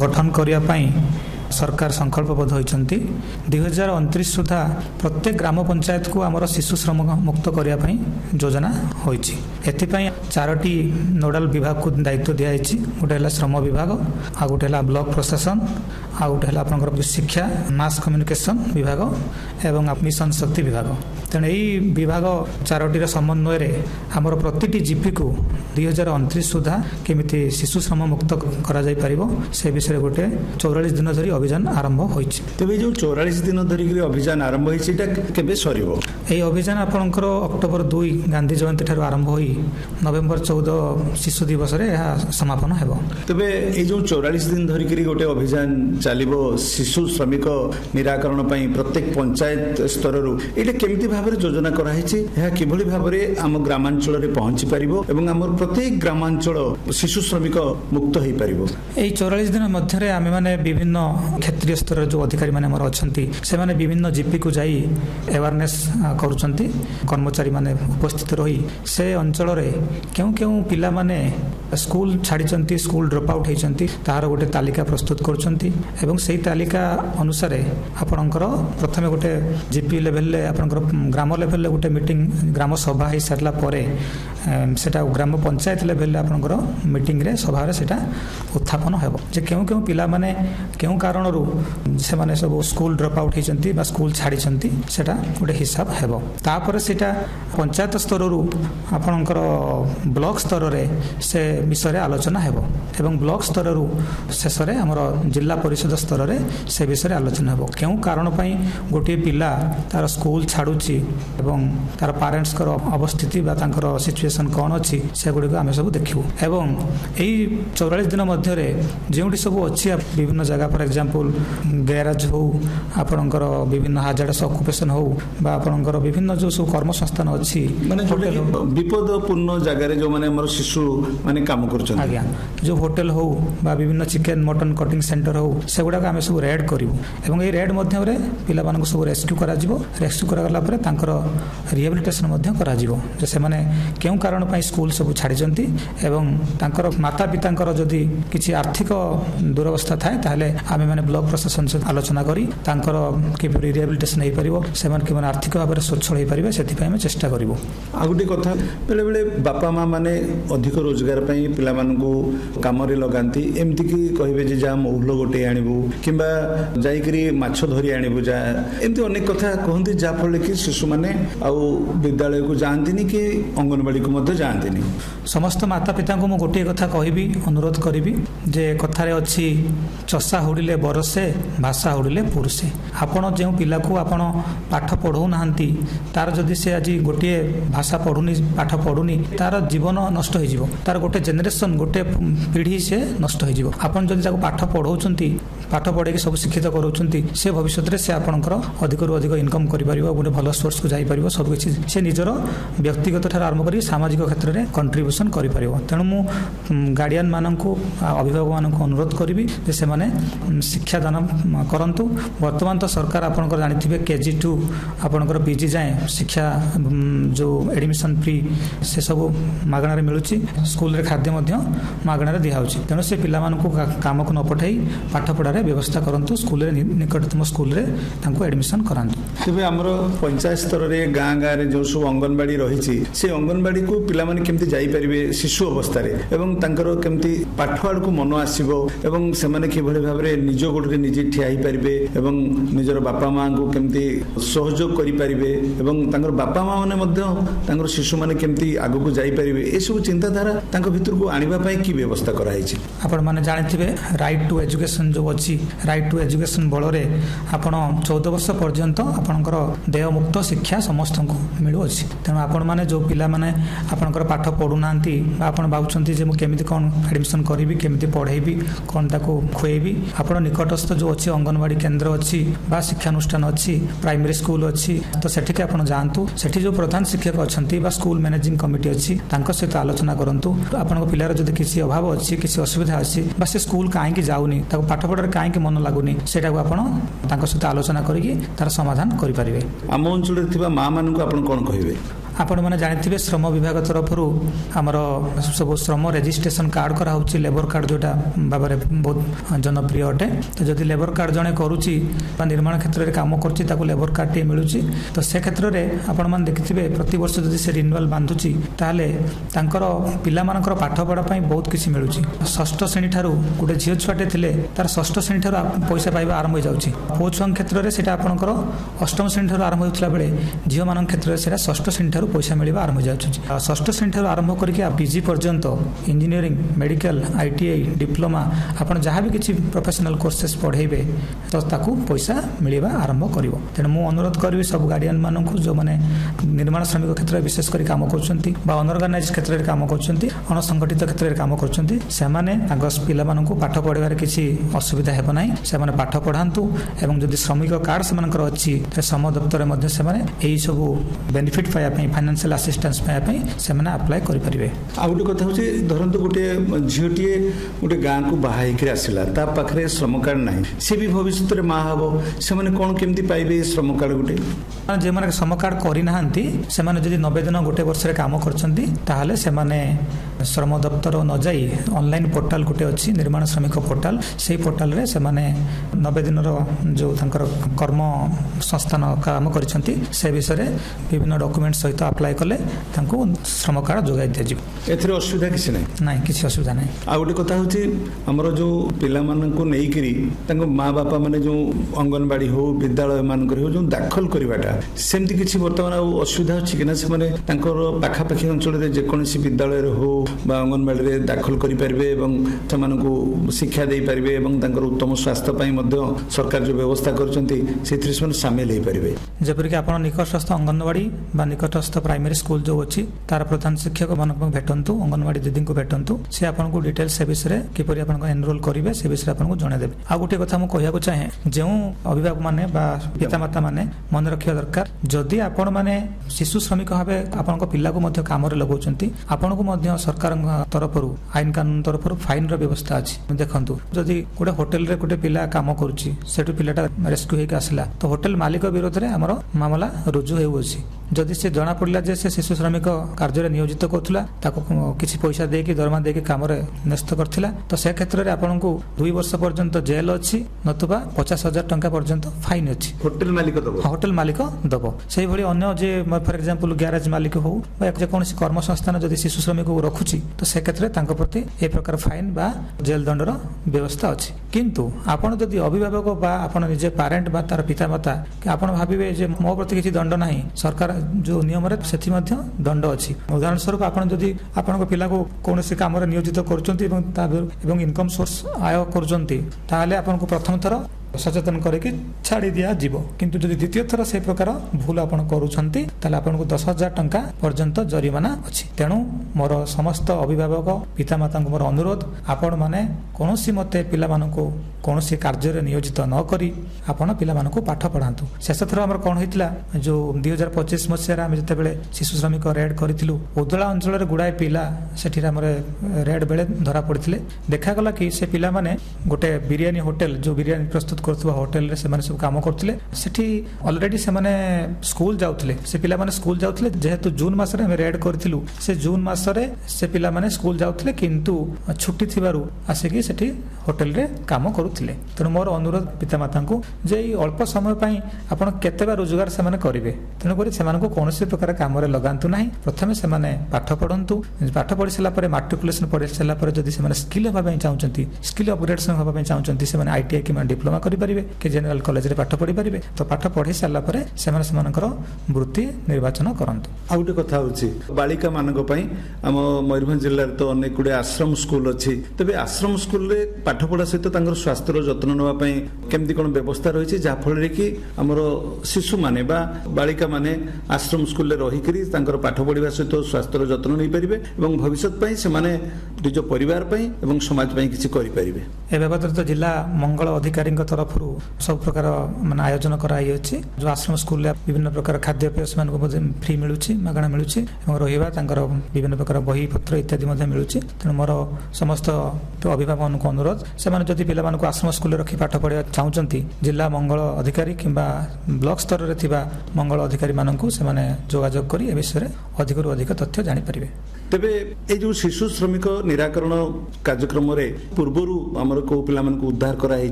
गठन करने सरकार संकल्पबद्ध होती 2029 सुधा प्रत्येक ग्राम पंचायत को आमर शिशु श्रम मुक्त करने योजना होती। एथिपाई 4टी नोडाल विभाग को दायित्व दिखाई। गोटे है श्रम विभाग, आ गोटे है ब्लॉक प्रशासन, आ गोटे है आपंकर शिक्षा मास कम्युनिकेशन विभाग एवं मिशन शक्ति विभाग। तेणु यही विभाग 4टीर समन्वय आमर प्रति जीपी को 2029 सुधा केमिति शिशु श्रम मुक्त करा जाय परिबो से विषय गोटे 44 दिन धरी अभियान आरंभ होइछि। तेबे जो 44 दिन धरी अभियान आरंभ होइछि एटा केबे सरिबो? एही अभियान आपनकर अक्टोबर 2 गांधी जयंती ठार आरंभ होई नवेम्बर 14 शिशु दिवस रे यह समापन हेबो। तेबे ए जो 44 दिन धरी गोटे अभियान चलिबो शिशु श्रमिक निराकरण पई प्रत्येक पंचायत स्तर रु एटा केमिति भाबरे योजना करा हिछि? एहा किभली भाबरे हम ग्रामांचल रे पहुंची परिबो एवं हमर प्रत्येक ग्रामांचल शिशु श्रमिक मुक्त होई परिबो? एही 44 दिन मध्य आमे माने विभिन्न क्षेत्रीय स्तर जो अधिकारी माने हमर अछंती से माने विभिन्न जीपी को जाई अवेयरनेस करूछंती। कर्मचारी माने उपस्थित रही से अंचल रे केउ पिला माने स्कूल छाड़ीचंती, स्कूल ड्रॉप आउट होइचंती, तार गोटे तालिका प्रस्तुत करूछंती एवं सेही तालिका अनुसार आपणकर प्रथमे गोटे जीपी लेवल ले आपणकर ग्राम लेवल ले गोटे मीटिंग ग्राम सभा हो सारा पर सेटा ग्राम पंचायत लेवल ले आपणकर मीटिंग रे सभा रे सेटा उत्थापन हेबो जे केउ पिला माने केउ कारण रु से माने सब स्कूल ड्रॉप आउट होइचंती बा स्कूल छाड़ीचंती सेटा गोटे हिसाब हेबो। तापर सेटा पंचायत स्तर रु आपणकर ब्लॉक स्तर रे से विषय आलोचना हेबो एवं ब्लॉक स्तर रु शेष रे हमर जिला परिषद स्तर रे से विषय आलोचना हेबो। केउ कारण पई गोटे पिला तार स्कूल छाड़ुची एवं तार पेरेंट्स कर अवस्थिति बा तांकर सिचुएशन कोन अछि से गुडी को आमे सब देखिबो एवं एही 44 दिन मध्य रे जेउडी सब अछि विभिन्न जगह फॉर एग्जांपल गैराज हो आपणकर विभिन्न हाजार्डस ऑक्युपेशन हो बा आपणकर विभिन्न जो सब कर्म संस्थान अछि माने विपदपूर्ण जगह रे जो माने हमर शिशु माने काम करछन आज्ञा जो होटल हो बा विभिन्न चिकन मटन कटिंग सेंटर हो से गुडा आमे सब रेड करिवो एवं ए रेड मध्य रे पिला मानको सब रेस्क्यू करा जिवो। रेस्क्यू करा गला पर तांकर रिहेबिलिटेशन मध्य करा जिवो जे से माने केउ कारण पई स्कूल सब छाडी जंती एवं तांकर माता पितांकर जदी किछि आर्थिक दुरवस्था थाए ताले आमे माने ब्लॉक प्रशासन से आलोचना करी तांकर कि रिहेबिलिटेशन हे परिवो से माने कि माने आर्थिक भाबरे सच्छल हे परिबे सेति पई हम चेष्टा करिवो। आ गुडी कथा बेले बेले बापा मां माने अधिक रोजगार पई पिला मानकू काम रे लगांती एमति कि कहिबे जे जा मौल गोटे आनिबू किबा जाई करी माछ धरि आनिबू जा एमति अनेक कथा कहंती जा फले कि शिशु माने आ विद्यालय को जानतिनी कि अंगनवाड़ी को मध्य जानतिनी। समस्त माता पिता को मो गोटे कथा कहिबी अनुरोध करिबी जे कथा रे अछि चसा हुडिले बरसे भाषा हुडिले पुरुषे। आपण जे पिला को आपण पाठ पढौ नाहंती तार जदी से आज गोटे भाषा पढुनी पाठ पढुनी तार जीवन नष्ट हो जिवो, तार गोटे जेनेरेशन गोटे पीढ़ी से नष्ट हो जिवो। आपण जदी ताको पाठ पढौचंती पाठ पढे के सब शिक्षित करूचंती से भविष्य रे से आपनकर अधिक रु अधिक इनकम करि परिबो, गोटे भलो सोर्स को जाई परिबो, सब किछि से निजर व्यक्तिगत ठार आरंभ करी सामाजिक क्षेत्र रे कंट्रीब्यूशन करि परिबो। तेनु मु गार्डियन माननकु अभिभावक माननकु अनुरोध करिबी जे से माने शिक्षा दान करंतु। वर्तमान तो सरकार आपनकर जानिथिबे केजी टू आपनकर पीजी जाए शिक्षा जो एडमिशन फ्री से सब मागणार मिलुची, स्कूल रे खाद्य मध्य मागणार दिया होची। तेनु से पिला मानकु काम को न पठाई पाठ पढ़ा रे व्यवस्था करंतु, स्कूल रे निकटतम स्कूल रे तांको एडमिशन करांतु। तेबे हमरो पंचायत स्तर रे गां गां रे जो सब अंगनवाड़ी रहिची से अंगनवाड़ी को पिला माने केमति जाई परिबे शिशु अवस्था रे एवं तांकर केमति पाठवाड़ को मन आसीबो एवं से माने के भले भाबरे निजो गोडरे निजे ठियाई परिबे एवं निजर बापा मां को केमति सहयोग करि परिबे एवं तांकर बापा मां माने मध्य तांकर शिशु माने केमति आगु को जाई परिबे ए सब चिंताधारा तांको भितर को आनिबा पई की व्यवस्था करा हिची। आपण माने जानिथिबे राइट टू एजुकेशन जो अछि, राइट टू एजुकेशन बळरे आपण 14 वर्ष पर्यंत आपणकर देह मुक्त शिक्षा समस्त को मिलु अछि। तेनु आपण माने जो पिला माने आपणकर पाठ पढु नांती आपण बाउचंती जे मु केमिति कोन एडमिशन करिवि, केमिति पढेइबि, कोन ताको खुएबि, आपण निकटस्थ जो अछि अंगनवाड़ी केंद्र अछि बा शिक्षा अनुष्ठान अछि, प्राइमरी स्कूल अछि, तो सेठी के आपण जानतु। सेठी जो प्रधान शिक्षक अछंती बा स्कूल मैनेजिंग कमिटी अछि तांको सहित आलोचना करंतु। आपणक पिलार जदि किछि अभाव अछि, किछि असुविधा अछि बा से स्कूल काहे कि जाउनी, ताको पाठ पढार काहे कि मन लागुनी, सेटा को आपण तांको सहित आलोचना करिकि तार समाधान करि परिबे। आम अंचल रे थिबा मां मानकु आपण कोन कहिबे? आपण मैंने जानते श्रम विभाग तरफ आमर सब श्रम रेजिस्ट्रेशन कार्ड कराऊँच लेबर कार्ड जोटा भाव में बहुत जनप्रिय अटे। तो जदि लेबर कार्ड जड़े करुच्ची निर्माण क्षेत्र में कम कर लेबर कार्ड टे मिलूँ तो से क्षेत्र में आपण मैंने देखिए प्रति वर्ष जदि से रिन्यूअल बांधुची ताहले तांकर पिला मानकर पाठ पढ़ाई बहुत किसी मिलूँ। षष्ठ श्रेणी ठारू गोटे झील छुआटे थे तार षष्ठ श्रेणी ठारू पैसा पाइबा आरंभ हो जाऊँगी। पुओ छुआ क्षेत्र में से आपंकर अष्टम श्रेणी ठारू आरंभ होता बेले झील मान क्षेत्र में से षष्ठ श्रेणी ठारू पैसा मिलवा आरंभ हो जाऊँगी। षष्ठ श्रेणी ठारू आरंभ करके पीजी पर्यंत इंजीनियरिंग मेडिकल ITI डिप्लोमा आपड़ जहाँ भी किसी प्रोफेशनल कोर्सेस पढ़ेबे तो ताकू पैसा मिलवा आरंभ कर। तेणु मुझे अनुरोध करी सब गार्डियन मानक जो मैंने निर्माण श्रमिक क्षेत्र में विशेष कर काम कर अनऑर्गेनाइज क्षेत्र में काम कर अणसंगठित क्षेत्र में काम कर पिला पाठ पढ़ार किसी असुविधा हेब ना से पाठ पढ़ातु एवं जदि श्रमिक कार्ड से अच्छी श्रम दफ्तर में यही सब बेनिफिट पाइबा फाइनेंशियल असिस्टेंस पाइबा से अप्लाई करेंगे। आ गोटे कथा हूँ धरतु गोटे झीटे गोटे गाँ को बाहर आसला पाखे श्रम कार्ड ना सी भी भविष्य में माँ हम से कौन केमती पाइबे श्रम कार्ड गोटे जो मैंने श्रम कार्ड करना से 90 दिन गोटे वर्ष काम कर श्रम दफ्तर न जाई ऑनलाइन पोर्टाल गोटे अच्छी निर्माण श्रमिक पोर्टाल से पोर्टाल रे से 90 दिन जो कर्म संस्थान काम कर विषय में विभिन्न डॉक्यूमेंट सहित अप्लाई कले श्रम कार्ड जोगाई दि असुविधा किसी ना किसी असुविधा ना। आ गोटे कथा हूँ आमर जो पिला नहीं माँ बापा मैंने जो अंगनवाड़ी हो विद्यालय मानक हो जो दाखल करवाटा सेमती किसी बर्तमान असुविधा अच्छी कि पाखापाखि अंचल जेकोसी विद्यालय हो अंगनवाड़ी दाखल करें शिक्षा दे पारे उत्तम स्वास्थ्य सरकार जो व्यवस्था कर सामिल हो पारे जपरिक आप निकटस्थ अंगनवाड़ी निकटस्थ प्राइमरी स्कूल जो अच्छी तार प्रधान शिक्षक मान भेटंतु अंगनवाड़ी दीदी को भेटंतु से आपको डिटेल्स से विषय किपरि आप एनरोल करेंगे से विषय आपको जनईदेवे। आ गोटे कथा मुझे कहूँ चाहे जो अभिभावक मैंने पितामाता मैंने मन रखा दरकार जदि आपण मैंने शिशु श्रमिक भाव आपण पिला को कम लगाउछंती आपण को सरकार तरफ आईन कानून तरफ फाइन व्यवस्था अच्छी। देखो जदि गोटे होटेल रे गोटे पिला काम करुच्ची सेठू पिलाटा रेस्क्यू होकर आसला तो होटेल मालिक विरोध में आमर मामला रुजु होउछि। जदि से जना पड़ा जे से शिशु श्रमिक कार्य नियोजित करुला किसी पैसा देकी दरमा देकी काम न्यस्त करथिला तो से क्षेत्र में आपन को 2 वर्ष पर्यंत जेल अच्छी नतुबा 50,000 टंका पर्यंत फाइन अच्छी होटेल मालिक दब से भली अन्य जे फॉर एग्जांपल गैरेज मालिक हो जेकोसी कर्म संस्थान जदि शिशु श्रमिक को रखुची तो से क्षेत्र में प्रति ए प्रकार फाइन बा जेल दंडर व्यवस्था अच्छी। किंतु आपन जदि अभिभावक बा आपन निजे पेरेंट बा तार पितामाता आपन भाबिबे जे मो प्रति किसी दंड नाही सरकार जो नियम से दंड अच्छी। उदाहरण स्वरूप आपन जदि आपन पिला को कौन काम नियोजित कर इनकम सोर्स आय कर आपन को प्रथम थर सचेतन करके छाड़ी दिया जीव किंतु जदि द्वितीय थर से प्रकार भूल आपन करूछंती ताले आपन को 10,000 टंका पर्यंत जरिमाना अच्छी। तेणु मोर समस्त अभिभावक पितामाता मोर अनुरोध आपण माने कोनोसी मते पिला मानको कोनोसी कार्य नियोजित न करी आपण पिला मानको पाठ पढ़ातु। शेष थर हमर कोन होइतला जो 2025 मसिया आम जिते बेले शिशु श्रमिक रेड करिथिलु उदला अंचल रे गुडाय पिला सेठी हमर रेड बेले धरा पड़िथिले देखा गला कि से पिला माने गोटे बिरियानी होटल जो बिरियानी प्रस्तुत करथुवा होटल रे से माने सब काम करथिले सेठी ऑलरेडी से माने स्कूल जाउथिले से पिला माने स्कूल जाउथिले जेहेतु जून मास रे हम रेड करथिलु से जून मास रे से पिला माने स्कूल जाउथिले किंतु छुट्टी थिबारु आसे कि सेठी होटल रे काम करूथिले। तेणु मोर अनुरोध पितामाता को जे अल्प समय पई आपण केतेबा रोजगार से माने करिवे तेणु करी से मानको कोनोसी प्रकार काम रे लगांतु नाही प्रथमे से माने पाठ पढंतु पाठ पढि सला परे मैट्रिकुलेशन पढि सला परे जदि से माने स्किल होबा पई चाहउचंती स्किल अपग्रेडेशन होबा पई चाहउचंती से माने ITI कि डिप्लोमा करि परिबे कि जनरल कॉलेज रे पाठ पढि परिबे तो पाठ पढि सला परे से माने समानकर वृत्ति निर्वाचन करंतु। आ गोटे कथा होछि बालिका मानक पई हम मयूरभंज जिल्ला रे तो अनेक गुडे आश्रम स्कूल अछि तबे आश्रम स्कूल रे पाठ पढ़ा सहित तांकर स्वास्थ्य जत्न नवा पई केमती कोन व्यवस्था रहिछि जा फल रे कि हमर शिशु माने बा बालिका माने आश्रम स्कूल रे रहि करी तांकर पाठ पढ़िबा सहित स्वास्थ्य जत्न नै परिबे एवं भविष्य पई से माने निज परिवार पई एवं समाज पई किछि करि परिबे। ए बाबद तो जिला मंगल अधिकारी तरफ सब प्रकार मान आयोजन कराई जो आश्रम स्कूल विभिन्न प्रकार खाद्यपेय से फ्री मिलूँ मागणा मिलूँ रहा विभिन्न प्रकार बही पत्र इत्यादि मिलूँ तेणु मोर समस्त अभिभावक को अनुरोध से पिला आश्रम स्कूल रखी पाठ पढ़ा चाहूँगी जिला मंगल अधिकारी किंबा ब्लॉक स्तर में थिबा मंगल अधिकारी मानक से जोगाजोग कर ए विषय अधिक अधिक तथ्य जानीपारे। तेबे ए जो शिशु श्रमिक निराकरण कार्यक्रम पूर्वर आमर को पिला उद्धार कराई